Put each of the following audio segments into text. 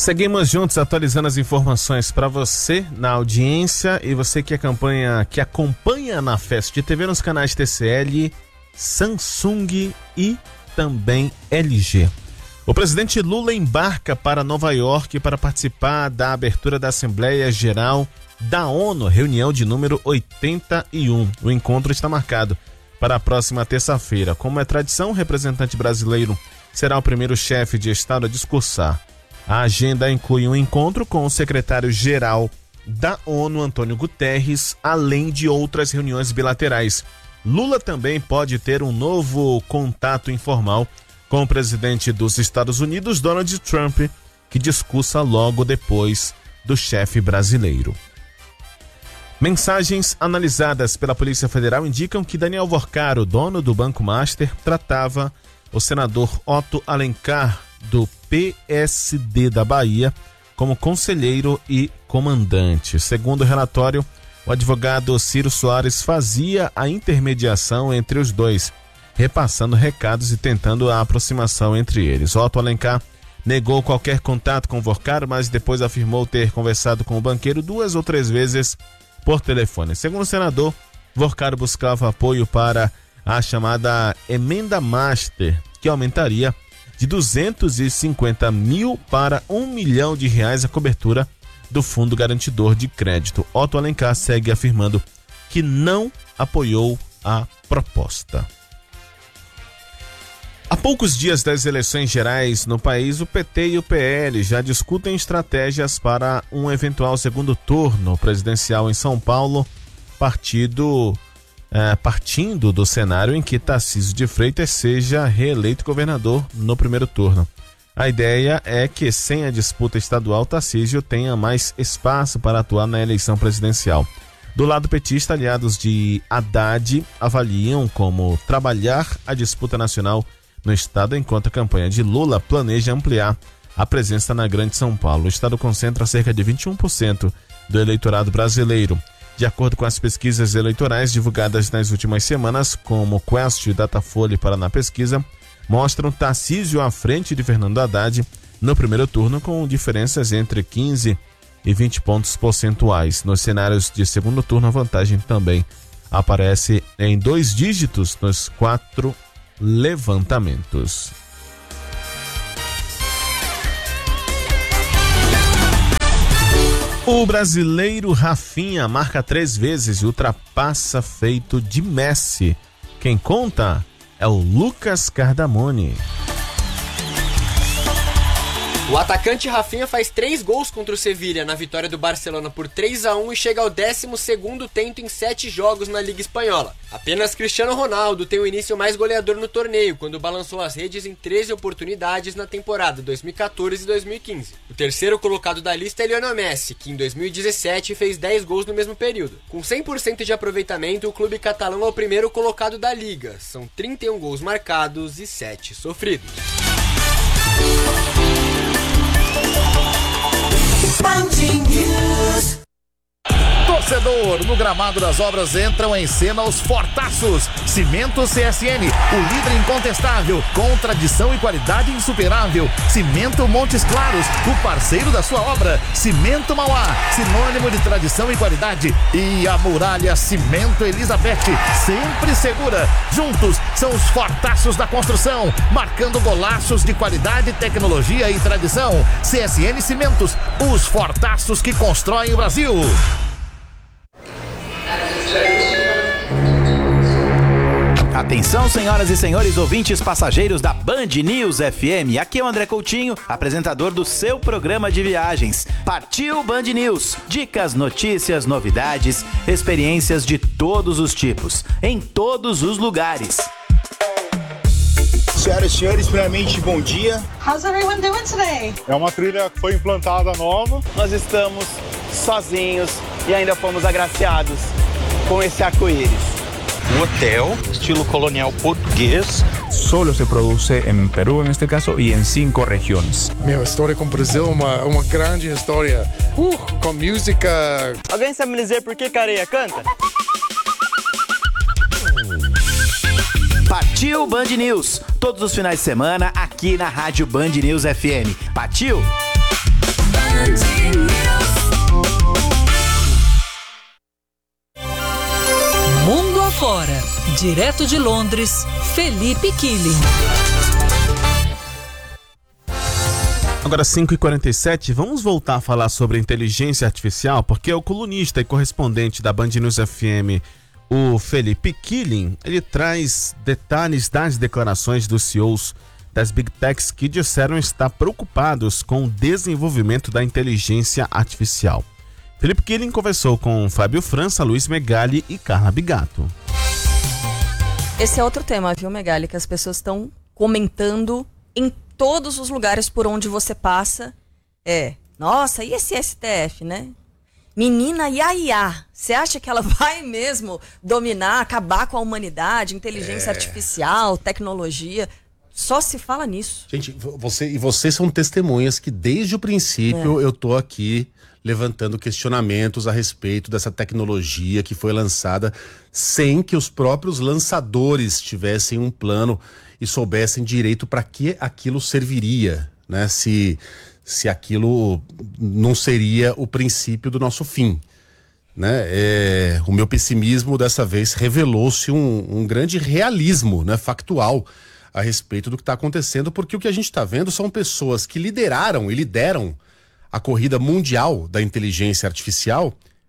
Seguimos juntos atualizando as informações para você na audiência e você que acompanha na Fest TV nos canais TCL, Samsung e também LG. O presidente Lula embarca para Nova York para participar da abertura da Assembleia Geral da ONU, reunião de número 81. O encontro está marcado para a próxima terça-feira. Como é tradição, o representante brasileiro será o primeiro chefe de Estado a discursar. A agenda inclui um encontro com o secretário-geral da ONU, Antônio Guterres, além de outras reuniões bilaterais. Lula também pode ter um novo contato informal com o presidente dos Estados Unidos, Donald Trump, que discursa logo depois do chefe brasileiro. Mensagens analisadas pela Polícia Federal indicam que Daniel Vorcaro, dono do Banco Master, tratava o senador Otto Alencar, do PSD da Bahia, como conselheiro e comandante. Segundo o relatório, o advogado Ciro Soares fazia a intermediação entre os dois, repassando recados e tentando a aproximação entre eles. Otto Alencar negou qualquer contato com Vorcaro, mas depois afirmou ter conversado com o banqueiro 2 ou 3 vezes por telefone. Segundo o senador, Vorcaro buscava apoio para a chamada Emenda Master, que aumentaria de 250 mil para R$1 milhão a cobertura do Fundo Garantidor de Crédito. Otto Alencar segue afirmando que não apoiou a proposta. Há poucos dias das eleições gerais no país, o PT e o PL já discutem estratégias para um eventual segundo turno presidencial em São Paulo, partindo do cenário em que Tarcísio de Freitas seja reeleito governador no primeiro turno. A ideia é que, sem a disputa estadual, Tarcísio tenha mais espaço para atuar na eleição presidencial. Do lado petista, aliados de Haddad avaliam como trabalhar a disputa nacional no estado, enquanto a campanha de Lula planeja ampliar a presença na Grande São Paulo. O estado concentra cerca de 21% do eleitorado brasileiro. De acordo com as pesquisas eleitorais divulgadas nas últimas semanas, como Quest e Datafolha e Paraná Pesquisa, mostram Tarcísio à frente de Fernando Haddad no primeiro turno, com diferenças entre 15 e 20 pontos percentuais. Nos cenários de segundo turno, a vantagem também aparece em 2 dígitos nos 4 levantamentos. O brasileiro Rafinha marca 3 vezes e ultrapassa feito de Messi. Quem conta é o Lucas Cardamone. O atacante Rafinha faz 3 gols contra o Sevilha na vitória do Barcelona por 3-1 e chega ao 12º tento em 7 jogos na Liga Espanhola. Apenas Cristiano Ronaldo tem o início mais goleador no torneio, quando balançou as redes em 13 oportunidades na temporada 2014 e 2015. O terceiro colocado da lista é Lionel Messi, que em 2017 fez 10 gols no mesmo período. Com 100% de aproveitamento, o clube catalão é o primeiro colocado da liga. São 31 gols marcados e 7 sofridos. Torcedor, no gramado das obras entram em cena os fortaços. Cimento CSN, o líder incontestável, com tradição e qualidade insuperável. Cimento Montes Claros, o parceiro da sua obra. Cimento Mauá, sinônimo de tradição e qualidade. E a Muralha Cimento Elizabeth, sempre segura. Juntos são os fortaços da construção, marcando golaços de qualidade, tecnologia e tradição. CSN Cimentos, os fortaços que constroem o Brasil. Atenção, senhoras e senhores ouvintes passageiros da Band News FM. Aqui é o André Coutinho, apresentador do seu programa de viagens. Partiu Band News. Dicas, notícias, novidades, experiências de todos os tipos, em todos os lugares. Senhoras e senhores, primeiramente, bom dia. How's everyone doing today? É uma trilha que foi implantada nova. Nós estamos sozinhos e ainda fomos agraciados com esse arco-íris. Un hotel estilo colonial português. Solo se produce en Perú en este caso y en 5 regiones. Meu, história com o Brasil é uma grande história. Com música. Alguém sabe me dizer por que Careia canta? Partiu Band News, todos os finais de semana aqui na Rádio Band News FM. Partiu! Mundo afora, direto de Londres, Felipe Killing. Agora 5h47, vamos voltar a falar sobre inteligência artificial, porque o colunista e correspondente da Band News FM, o Felipe Killing, ele traz detalhes das declarações dos CEOs das Big Techs que disseram estar preocupados com o desenvolvimento da inteligência artificial. Felipe Killing conversou com Fábio França, Luiz Megali e Carla Bigato. Esse é outro tema, viu, Megali, que as pessoas estão comentando em todos os lugares por onde você passa. Nossa, e esse STF, né? Menina IA, você acha que ela vai mesmo dominar, acabar com a humanidade, inteligência artificial, tecnologia? Só se fala nisso. Gente, vocês são testemunhas que desde o princípio eu tô aqui levantando questionamentos a respeito dessa tecnologia que foi lançada sem que os próprios lançadores tivessem um plano e soubessem direito para que aquilo serviria, né? Se aquilo não seria o princípio do nosso fim, né? O meu pessimismo dessa vez revelou-se um grande realismo, né, factual a respeito do que está acontecendo, porque o que a gente está vendo são pessoas que lideraram e lideram a corrida mundial da inteligência artificial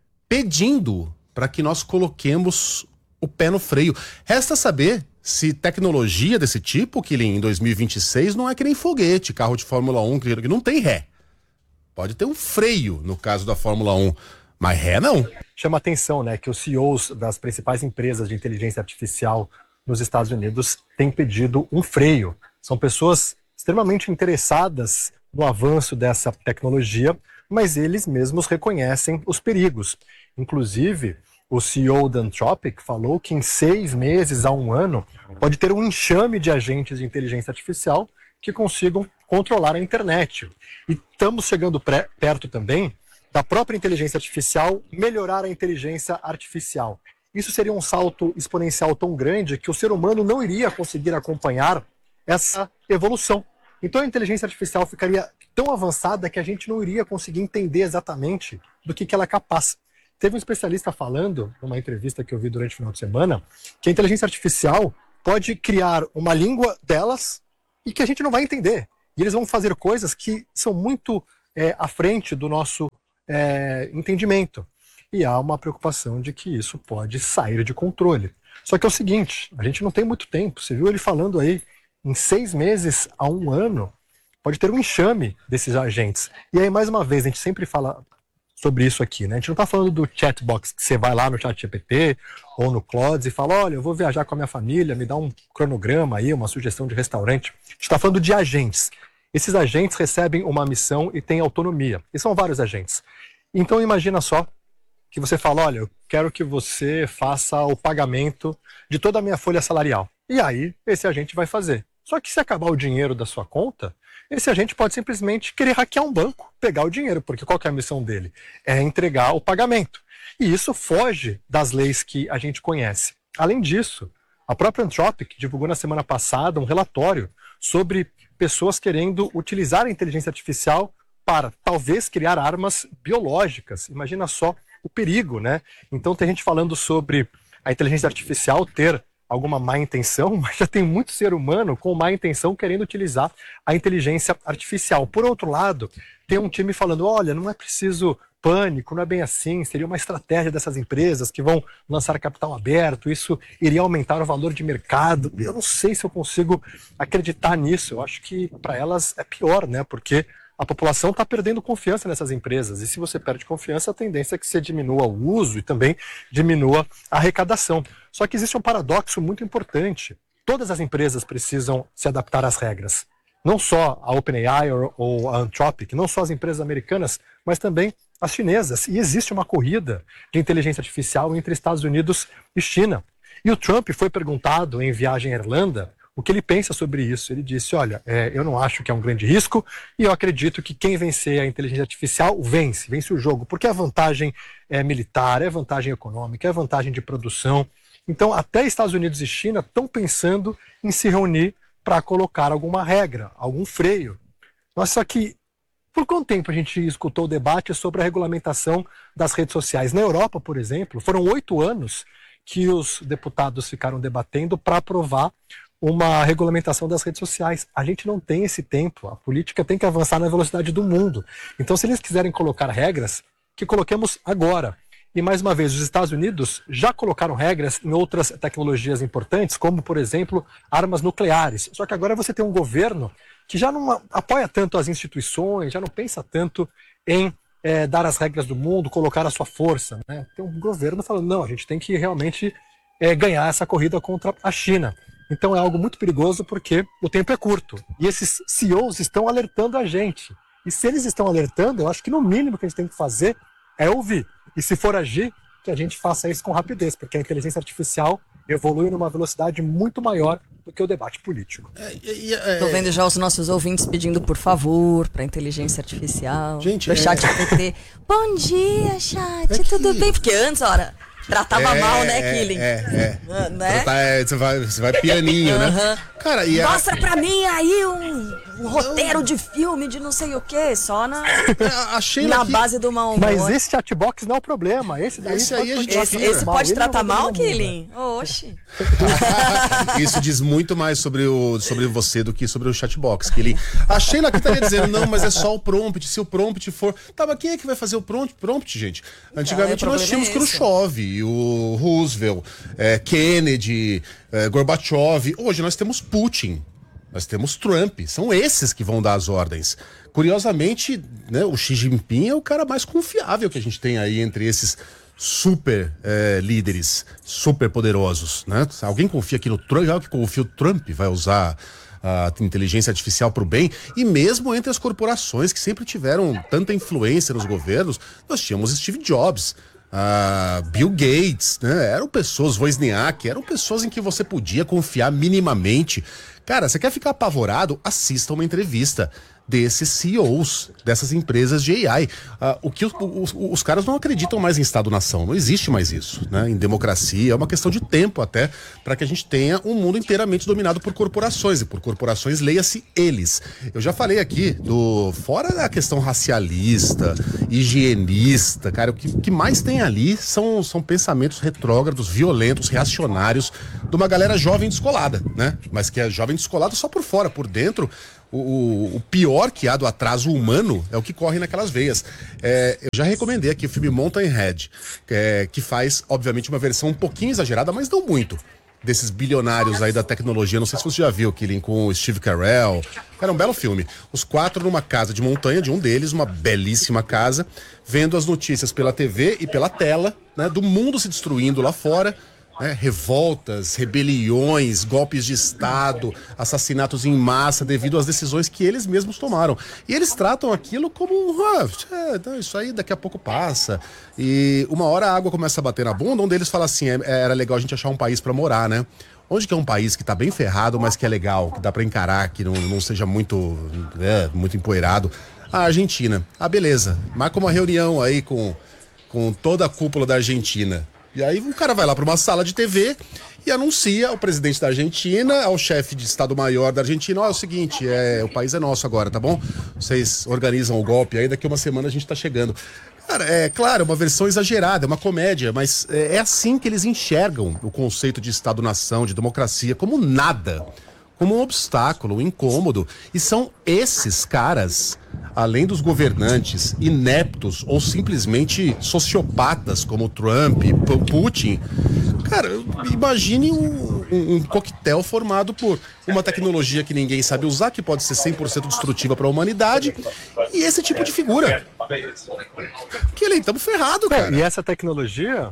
pedindo para que nós coloquemos o pé no freio. Resta saber se tecnologia desse tipo, que em 2026 não é que nem foguete, carro de Fórmula 1, que não tem ré. Pode ter um freio no caso da Fórmula 1, mas ré não. Chama atenção, né, que os CEOs das principais empresas de inteligência artificial nos Estados Unidos têm pedido um freio. São pessoas extremamente interessadas no avanço dessa tecnologia, mas eles mesmos reconhecem os perigos. Inclusive, o CEO da Anthropic falou que em 6 meses a 1 ano pode ter um enxame de agentes de inteligência artificial que consigam controlar a internet. E estamos chegando perto também da própria inteligência artificial melhorar a inteligência artificial. Isso seria um salto exponencial tão grande que o ser humano não iria conseguir acompanhar essa evolução. Então a inteligência artificial ficaria tão avançada que a gente não iria conseguir entender exatamente do que ela é capaz. Teve um especialista falando, numa entrevista que eu vi durante o final de semana, que a inteligência artificial pode criar uma língua delas e que a gente não vai entender. E eles vão fazer coisas que são muito à frente do nosso entendimento. E há uma preocupação de que isso pode sair de controle. Só que é o seguinte, a gente não tem muito tempo. Você viu ele falando aí, em 6 meses a 1 ano, pode ter um enxame desses agentes. E aí, mais uma vez, a gente sempre fala sobre isso aqui, né? A gente não está falando do chatbox, que você vai lá no ChatGPT ou no Claude e fala, olha, eu vou viajar com a minha família, me dá um cronograma aí, uma sugestão de restaurante. A gente está falando de agentes. Esses agentes recebem uma missão e têm autonomia. E são vários agentes. Então, imagina só que você fala, olha, eu quero que você faça o pagamento de toda a minha folha salarial. E aí, esse agente vai fazer. Só que se acabar o dinheiro da sua conta, esse agente pode simplesmente querer hackear um banco, pegar o dinheiro, porque qual que é a missão dele? É entregar o pagamento. E isso foge das leis que a gente conhece. Além disso, a própria Anthropic divulgou na semana passada um relatório sobre pessoas querendo utilizar a inteligência artificial para talvez criar armas biológicas. Imagina só o perigo, né? Então tem gente falando sobre a inteligência artificial ter alguma má intenção, mas já tem muito ser humano com má intenção querendo utilizar a inteligência artificial. Por outro lado, tem um time falando, olha, não é preciso pânico, não é bem assim, seria uma estratégia dessas empresas que vão lançar capital aberto, isso iria aumentar o valor de mercado. Eu não sei se eu consigo acreditar nisso, eu acho que para elas é pior, né? Porque a população está perdendo confiança nessas empresas, e se você perde confiança, a tendência é que você diminua o uso e também diminua a arrecadação. Só que existe um paradoxo muito importante. Todas as empresas precisam se adaptar às regras. Não só a OpenAI ou a Anthropic, não só as empresas americanas, mas também as chinesas. E existe uma corrida de inteligência artificial entre Estados Unidos e China. E o Trump foi perguntado em viagem à Irlanda o que ele pensa sobre isso. Ele disse, olha, eu não acho que é um grande risco e eu acredito que quem vencer a inteligência artificial vence o jogo, porque a vantagem é militar, é vantagem econômica, é vantagem de produção. Então, até Estados Unidos e China estão pensando em se reunir para colocar alguma regra, algum freio. Mas só que Por quanto tempo a gente escutou o debate sobre a regulamentação das redes sociais? Na Europa, por exemplo, foram 8 anos que os deputados ficaram debatendo para aprovar uma regulamentação das redes sociais. A gente não tem esse tempo, a política tem que avançar na velocidade do mundo. Então, se eles quiserem colocar regras, que coloquemos agora. E, mais uma vez, os Estados Unidos já colocaram regras em outras tecnologias importantes, como, por exemplo, armas nucleares. Só que agora você tem um governo que já não apoia tanto as instituições, já não pensa tanto em dar as regras do mundo, colocar a sua força, né? Tem um governo falando, não, a gente tem que realmente ganhar essa corrida contra a China. Então é algo muito perigoso porque o tempo é curto. E esses CEOs estão alertando a gente. E se eles estão alertando, eu acho que no mínimo que a gente tem que fazer é ouvir. E se for agir, que a gente faça isso com rapidez, porque a inteligência artificial evolui numa velocidade muito maior do que o debate político. Tô vendo já os nossos ouvintes pedindo por favor para inteligência artificial. Gente, do chat GPT. Bom dia, chat, tudo bem? Porque antes, tratava mal, né, Killing? Né? Você vai pianinho, né? Cara, mostra pra mim aí um roteiro de filme de não sei o que, só na base do mau humor. Mas esse chatbox não é o problema. Esse aí a gente esse pode tratar mal, Killing? Oxi. Isso diz muito mais sobre você do que sobre o chatbox, Killing. A Sheila aqui estaria dizendo, não, mas é só o prompt. Se o prompt for... Tá, mas quem é que vai fazer o prompt, gente? Antigamente nós tínhamos Khrushchev, o Roosevelt, Kennedy, Gorbachev. Hoje nós temos Putin, nós temos Trump. São esses que vão dar as ordens. Curiosamente, né, o Xi Jinping é o cara mais confiável que a gente tem aí entre esses super líderes, super poderosos, né? Se alguém confia aqui no Trump, alguém que confia o Trump vai usar a inteligência artificial para o bem. E mesmo entre as corporações que sempre tiveram tanta influência nos governos, nós tínhamos Steve Jobs, Bill Gates, né? Eram pessoas, Wozniak, eram pessoas em que você podia confiar minimamente. Cara, você quer ficar apavorado? Assista uma entrevista desses CEOs, dessas empresas de AI. Os caras não acreditam mais em Estado-nação, não existe mais isso, né? Em democracia, é uma questão de tempo até para que a gente tenha um mundo inteiramente dominado por corporações, e por corporações leia-se eles. Eu já falei aqui fora da questão racialista, higienista, cara, o que mais tem ali são pensamentos retrógrados, violentos, reacionários, de uma galera jovem descolada, né? Mas que é jovem descolada só por fora, por dentro. O pior que há do atraso humano é o que corre naquelas veias. Eu já recomendei aqui o filme Mountain Head, que faz, obviamente, uma versão um pouquinho exagerada, mas não muito, desses bilionários aí da tecnologia. Não sei se você já viu, Killing, com o Steve Carell. Era um belo filme. Os 4 numa casa de montanha, de um deles, uma belíssima casa, vendo as notícias pela TV e pela tela, né, do mundo se destruindo lá fora. Revoltas, rebeliões, golpes de Estado, assassinatos em massa devido às decisões que eles mesmos tomaram. E eles tratam aquilo como isso aí daqui a pouco passa. E uma hora a água começa a bater na bunda, um deles fala assim, era legal a gente achar um país pra morar, né? Onde que é um país que tá bem ferrado, mas que é legal, que dá pra encarar, que não seja muito empoeirado? A Argentina. Beleza. Marca uma reunião aí com toda a cúpula da Argentina. E aí o cara vai lá para uma sala de TV e anuncia ao presidente da Argentina, ao chefe de Estado-Maior da Argentina, é o seguinte, o país é nosso agora, tá bom? Vocês organizam o golpe aí, daqui a uma semana a gente tá chegando. Cara, claro, é uma versão exagerada, é uma comédia, mas é assim que eles enxergam o conceito de Estado-nação, de democracia, como nada, como um obstáculo, um incômodo. E são esses caras, além dos governantes ineptos ou simplesmente sociopatas como Trump, Putin, cara, imagine um coquetel formado por uma tecnologia que ninguém sabe usar, que pode ser 100% destrutiva para a humanidade, e esse tipo de figura. Que estamos ferrados, cara. E essa tecnologia,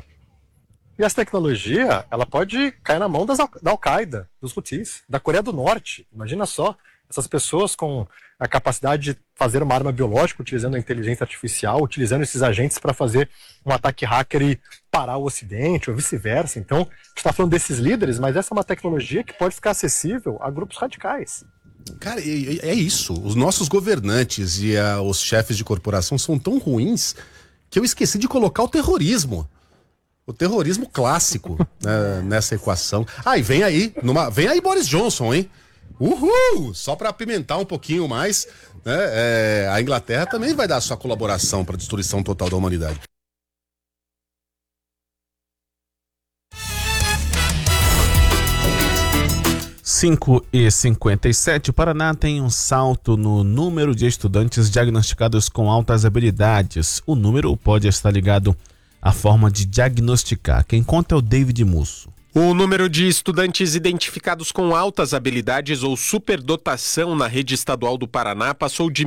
ela pode cair na mão da Al-Qaeda, dos Houthis, da Coreia do Norte. Imagina só, essas pessoas com a capacidade de fazer uma arma biológica, utilizando a inteligência artificial, utilizando esses agentes para fazer um ataque hacker e parar o Ocidente, ou vice-versa. Então, a gente está falando desses líderes, mas essa é uma tecnologia que pode ficar acessível a grupos radicais. Cara, é isso. Os nossos governantes e os chefes de corporação são tão ruins que eu esqueci de colocar o terrorismo. O terrorismo clássico, né, nessa equação. E vem aí Boris Johnson, hein? Uhul! Só para apimentar um pouquinho mais, A Inglaterra também vai dar sua colaboração para a destruição total da humanidade. Cinco e 57, o Paraná tem um salto no número de estudantes diagnosticados com altas habilidades. O número pode estar ligado à forma de diagnosticar. Quem conta é o David Musso. O número de estudantes identificados com altas habilidades ou superdotação na rede estadual do Paraná passou de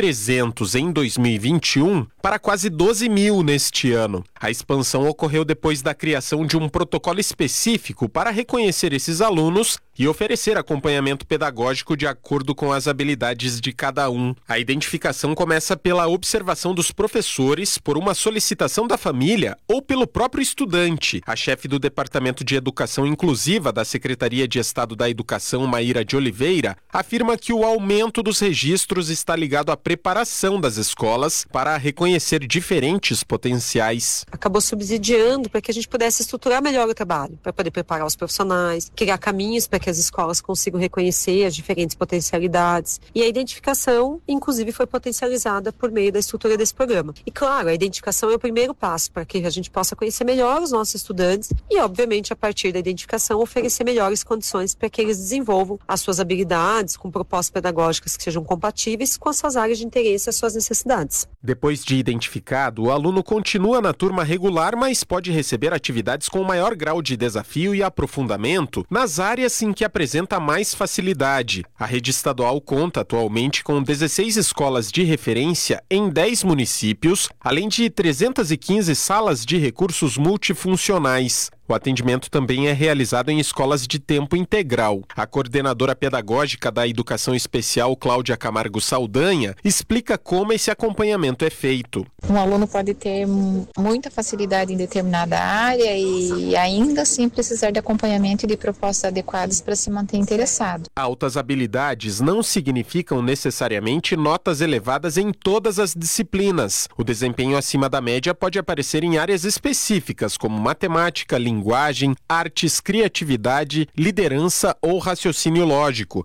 1.300 em 2021 para quase 12.000 neste ano. A expansão ocorreu depois da criação de um protocolo específico para reconhecer esses alunos e oferecer acompanhamento pedagógico de acordo com as habilidades de cada um. A identificação começa pela observação dos professores, por uma solicitação da família ou pelo próprio estudante. A chefe do Departamento de Educação Inclusiva da Secretaria de Estado da Educação, Maíra de Oliveira, afirma que o aumento dos registros está ligado à preparação das escolas para reconhecer diferentes potenciais. Acabou subsidiando para que a gente pudesse estruturar melhor o trabalho, para poder preparar os profissionais, criar caminhos para que as escolas consigam reconhecer as diferentes potencialidades. E a identificação, inclusive, foi potencializada por meio da estrutura desse programa. E, claro, a identificação é o primeiro passo para que a gente possa conhecer melhor os nossos estudantes e, obviamente, a partir da identificação, oferecer melhores condições para que eles desenvolvam as suas habilidades com propostas pedagógicas que sejam compatíveis com as suas áreas de interesse e as suas necessidades. Depois de identificado, o aluno continua na turma regular, mas pode receber atividades com maior grau de desafio e aprofundamento nas áreas em que apresenta mais facilidade. A rede estadual conta atualmente com 16 escolas de referência em 10 municípios, além de 315 salas de recursos multifuncionais. O atendimento também é realizado em escolas de tempo integral. A coordenadora pedagógica da Educação Especial, Cláudia Camargo Saldanha, explica como esse acompanhamento é feito. Um aluno pode ter muita facilidade em determinada área e ainda assim precisar de acompanhamento e de propostas adequadas para se manter interessado. Altas habilidades não significam necessariamente notas elevadas em todas as disciplinas. O desempenho acima da média pode aparecer em áreas específicas, como matemática, linguagem, artes, criatividade, liderança ou raciocínio lógico.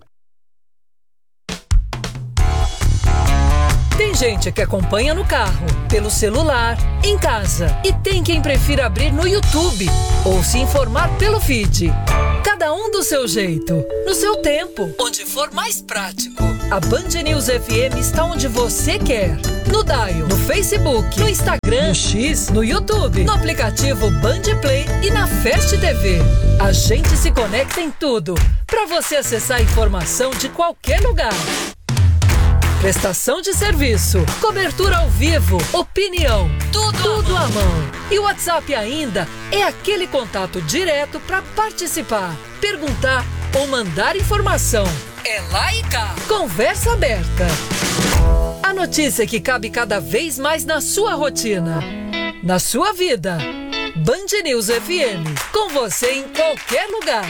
Tem gente que acompanha no carro, pelo celular, em casa. E tem quem prefira abrir no YouTube ou se informar pelo feed. Cada um do seu jeito, no seu tempo, onde for mais prático. A Band News FM está onde você quer. No Dial, no Facebook, no Instagram, no X, no YouTube, no aplicativo Band Play e na Fast TV. A gente se conecta em tudo, para você acessar a informação de qualquer lugar. Prestação de serviço, cobertura ao vivo, opinião, tudo à mão. E o WhatsApp ainda é aquele contato direto para participar, perguntar ou mandar informação. É lá e cá. Conversa aberta. A notícia que cabe cada vez mais na sua rotina, na sua vida. Band News FM, com você em qualquer lugar.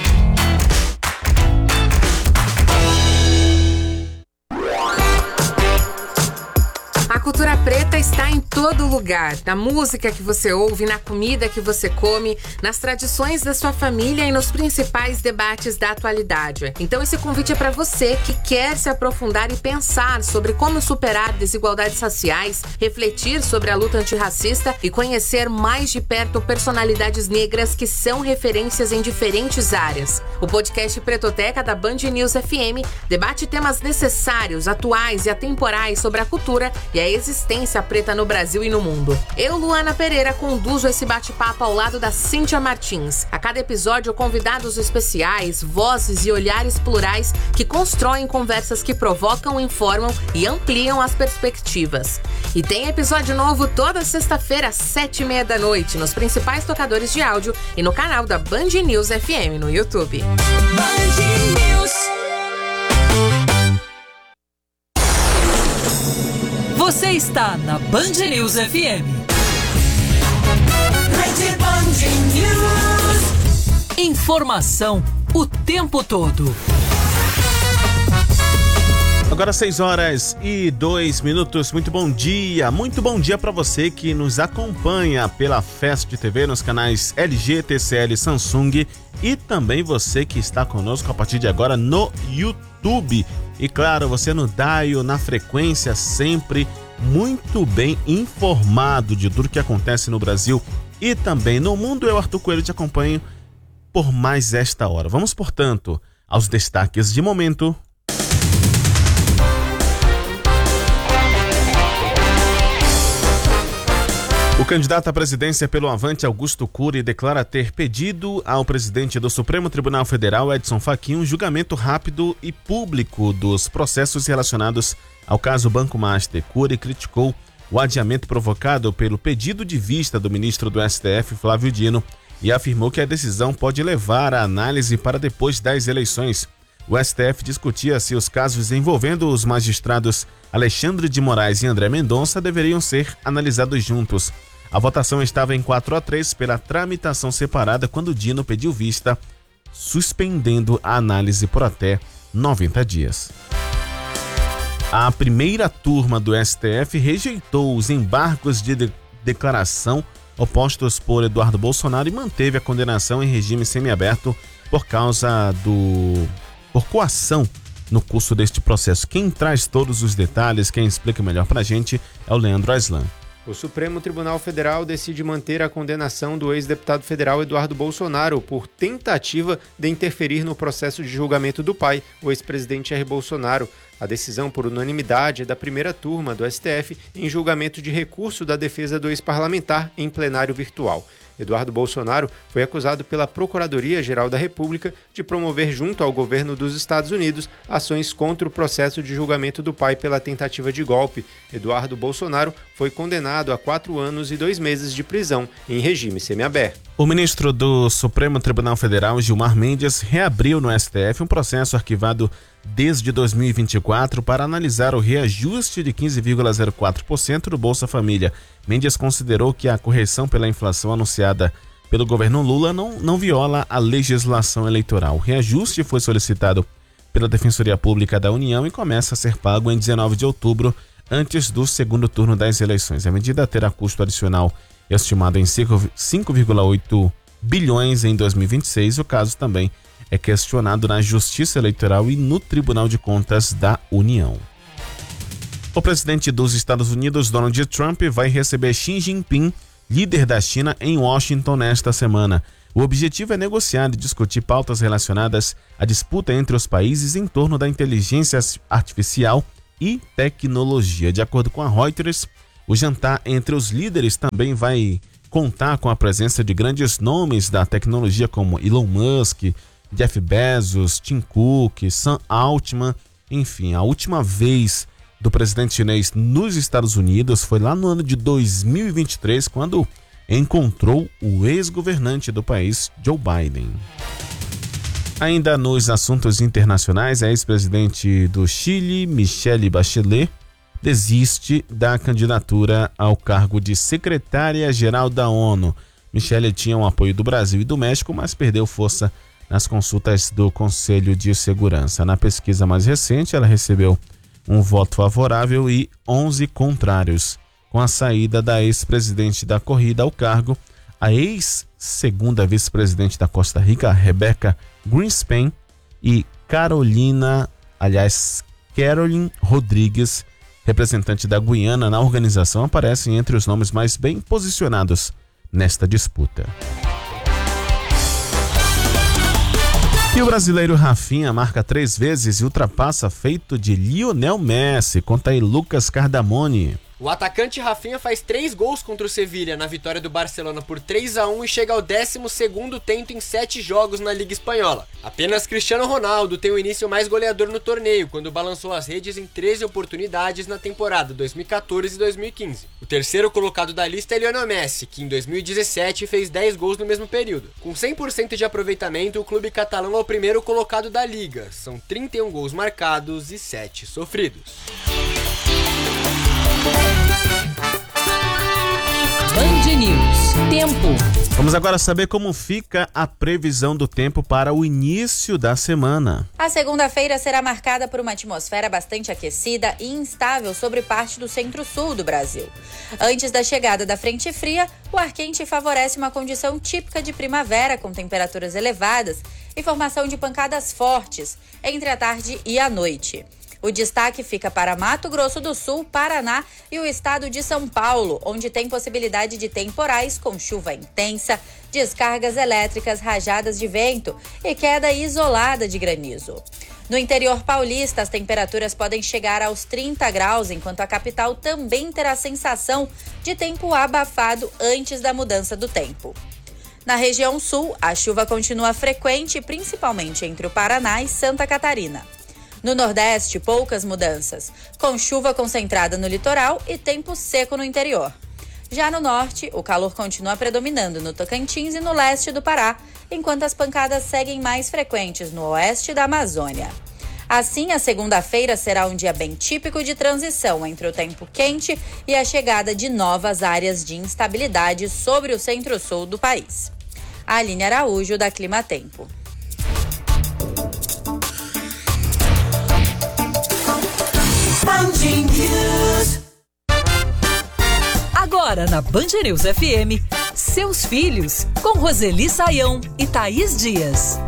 A cultura preta está em todo lugar, na música que você ouve, na comida que você come, nas tradições da sua família e nos principais debates da atualidade. Então esse convite é para você que quer se aprofundar e pensar sobre como superar desigualdades raciais, refletir sobre a luta antirracista e conhecer mais de perto personalidades negras que são referências em diferentes áreas. O podcast Pretoteca da Band News FM debate temas necessários, atuais e atemporais sobre a cultura e a existência preta no Brasil e no mundo. Eu, Luana Pereira, conduzo esse bate-papo ao lado da Cíntia Martins. A cada episódio, convidados especiais, vozes e olhares plurais que constroem conversas que provocam, informam e ampliam as perspectivas. E tem episódio novo toda sexta-feira às 7h30 da noite, nos principais tocadores de áudio e no canal da Band News FM no YouTube. Band News. Você está na Band News FM. Rede Band News. Informação o tempo todo. Agora 6h02. Muito bom dia para você que nos acompanha pela Fast TV nos canais LG, TCL, Samsung e também você que está conosco a partir de agora no YouTube. E claro, você no dial, na frequência, sempre muito bem informado de tudo que acontece no Brasil e também no mundo. Eu, Arthur Coelho, te acompanho por mais esta hora. Vamos, portanto, aos destaques de momento. O candidato à presidência pelo Avante, Augusto Cury, declara ter pedido ao presidente do Supremo Tribunal Federal, Edson Fachin, um julgamento rápido e público dos processos relacionados ao caso Banco Master. Cury criticou o adiamento provocado pelo pedido de vista do ministro do STF, Flávio Dino, e afirmou que a decisão pode levar a análise para depois das eleições. O STF discutia se os casos envolvendo os magistrados Alexandre de Moraes e André Mendonça deveriam ser analisados juntos. A votação estava em 4-3 pela tramitação separada quando Dino pediu vista, suspendendo a análise por até 90 dias. A primeira turma do STF rejeitou os embargos de declaração opostos por Eduardo Bolsonaro e manteve a condenação em regime semiaberto por coação no curso deste processo. Quem traz todos os detalhes, quem explica melhor pra gente é o Leandro Aislan. O Supremo Tribunal Federal decide manter a condenação do ex-deputado federal Eduardo Bolsonaro por tentativa de interferir no processo de julgamento do pai, o ex-presidente Jair Bolsonaro. A decisão por unanimidade é da primeira turma do STF em julgamento de recurso da defesa do ex-parlamentar em plenário virtual. Eduardo Bolsonaro foi acusado pela Procuradoria-Geral da República de promover junto ao governo dos Estados Unidos ações contra o processo de julgamento do pai pela tentativa de golpe. Eduardo Bolsonaro foi condenado a 4 anos e 2 meses de prisão em regime semiaberto. O ministro do Supremo Tribunal Federal, Gilmar Mendes, reabriu no STF um processo arquivado desde 2024 para analisar o reajuste de 15,04% do Bolsa Família. Mendes considerou que a correção pela inflação anunciada pelo governo Lula não viola a legislação eleitoral. O reajuste foi solicitado pela Defensoria Pública da União e começa a ser pago em 19 de outubro, antes do segundo turno das eleições. A medida terá custo adicional estimado em 5,8 bilhões em 2026. O caso também é questionado na Justiça Eleitoral e no Tribunal de Contas da União. O presidente dos Estados Unidos, Donald Trump, vai receber Xi Jinping, líder da China, em Washington nesta semana. O objetivo é negociar e discutir pautas relacionadas à disputa entre os países em torno da inteligência artificial e tecnologia. De acordo com a Reuters, o jantar entre os líderes também vai contar com a presença de grandes nomes da tecnologia como Elon Musk, Jeff Bezos, Tim Cook, Sam Altman. Enfim, a última vez do presidente chinês nos Estados Unidos foi lá no ano de 2023, quando encontrou o ex-governante do país, Joe Biden. Ainda nos assuntos internacionais, a ex-presidente do Chile, Michelle Bachelet, desiste da candidatura ao cargo de secretária-geral da ONU. Michelle tinha o apoio do Brasil e do México, mas perdeu força nas consultas do Conselho de Segurança. Na pesquisa mais recente, ela recebeu um voto favorável e 11 contrários. Com a saída da ex-presidente da corrida ao cargo, a ex-segunda vice-presidente da Costa Rica, Rebecca Greenspan, e Caroline Rodrigues, representante da Guiana na organização, aparecem entre os nomes mais bem posicionados nesta disputa. E o brasileiro Rafinha marca 3 vezes e ultrapassa feito de Lionel Messi. Conta aí, Lucas Cardamone. O atacante Rafinha faz 3 gols contra o Sevilha na vitória do Barcelona por 3-1 e chega ao 12º tento em 7 jogos na Liga Espanhola. Apenas Cristiano Ronaldo tem o início mais goleador no torneio, quando balançou as redes em 13 oportunidades na temporada 2014 e 2015. O terceiro colocado da lista é Lionel Messi, que em 2017 fez 10 gols no mesmo período. Com 100% de aproveitamento, o clube catalão é o primeiro colocado da liga. São 31 gols marcados e 7 sofridos. Band News. Tempo. Vamos agora saber como fica a previsão do tempo para o início da semana. A segunda-feira será marcada por uma atmosfera bastante aquecida e instável sobre parte do centro-sul do Brasil. Antes da chegada da frente fria, o ar quente favorece uma condição típica de primavera, com temperaturas elevadas e formação de pancadas fortes entre a tarde e a noite. O destaque fica para Mato Grosso do Sul, Paraná e o estado de São Paulo, onde tem possibilidade de temporais com chuva intensa, descargas elétricas, rajadas de vento e queda isolada de granizo. No interior paulista, as temperaturas podem chegar aos 30 graus, enquanto a capital também terá sensação de tempo abafado antes da mudança do tempo. Na região sul, a chuva continua frequente, principalmente entre o Paraná e Santa Catarina. No Nordeste, poucas mudanças, com chuva concentrada no litoral e tempo seco no interior. Já no Norte, o calor continua predominando no Tocantins e no leste do Pará, enquanto as pancadas seguem mais frequentes no oeste da Amazônia. Assim, a segunda-feira será um dia bem típico de transição entre o tempo quente e a chegada de novas áreas de instabilidade sobre o centro-sul do país. Aline Araújo, da Clima Tempo. Agora na Band News FM, Seus Filhos, com Roseli Saião e Thaís Dias.